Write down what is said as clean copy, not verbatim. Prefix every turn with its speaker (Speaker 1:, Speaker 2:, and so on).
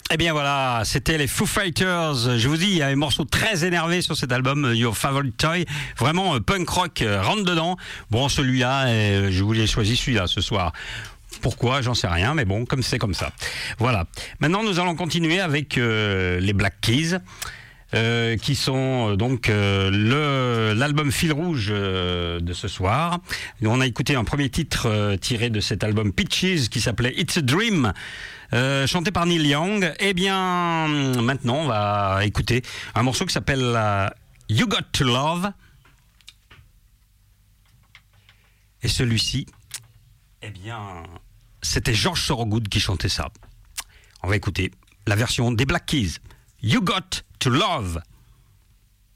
Speaker 1: Eh bien voilà, c'était les Foo Fighters. Je vous dis, il y a un morceau très énervé sur cet album, Your Favorite Toy. Vraiment punk rock, rentre dedans. Bon, celui-là, je vous l'ai choisi celui-là ce soir. Pourquoi, j'en sais rien, mais bon, comme c'est comme ça. Voilà. Maintenant, nous allons continuer avec les Black Keys. Qui sont donc l'album fil rouge de ce soir. On a écouté un premier titre tiré de cet album Peaches qui s'appelait It's a Dream, chanté par Neil Young. Eh bien, maintenant, on va écouter un morceau qui s'appelle You Got to Love. Et celui-ci, eh bien, c'était George Thorogood qui chantait ça. On va écouter la version des Black Keys. You Got to Love.